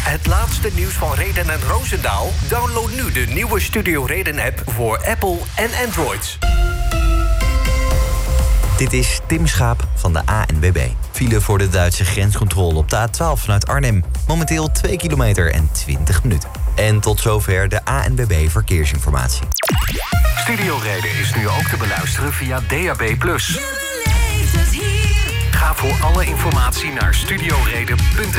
Het laatste nieuws van Reden en Roosendaal? Download nu de nieuwe Studio Reden-app voor Apple en Android. Dit is Tim Schaap van de ANWB. File voor de Duitse grenscontrole op de A12 vanuit Arnhem. Momenteel 2 kilometer en 20 minuten. En tot zover de ANWB Verkeersinformatie. Studio Reden is nu ook te beluisteren via DAB+. Ga voor alle informatie naar studioreden.nl.